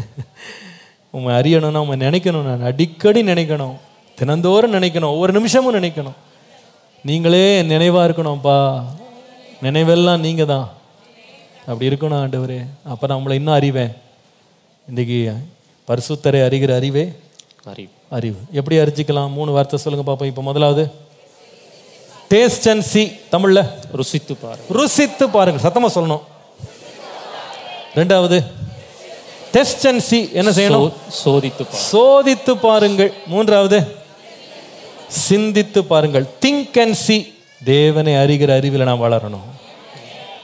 உண்மை அறியணும்னா உண்மை நினைக்கணும். நான் அடிக்கடி நினைக்கணும், தினந்தோறும் நினைக்கணும், ஒவ்வொரு நிமிஷமும் நினைக்கணும். நீங்களே நினைவாக இருக்கணும்ப்பா, நினைவெல்லாம் நீங்கள் தான். அப்படி இருக்கணும் ஆண்டவரே. அப்போ நான் உங்களை இன்னும் அறிவேன். இன்றைக்கி பரிசுத்தரை அறிகிற அறிவே அறிவு. அறிவு எப்படி அறிஞ்சிக்கலாம்? மூணு வார்த்தை சொல்லுங்க பார்ப்போம். இப்போ முதலாவது டேஸ்ட் அண்ட் சி, தமிழில் ருசித்து பாருங்க. ருசித்து பாருங்கள், சத்தமாக சொல்லணும். ரெண்டாவது டெஸ்ட் அண்ட் சி, என்ன செய்யணும்? சோதித்து சோதித்து பாருங்கள். மூன்றாவது சிந்தித்து பாருங்கள், திங்க் அண்ட் சி, தேவனை அறிகிற அறிவில் நாம் வளரணும்.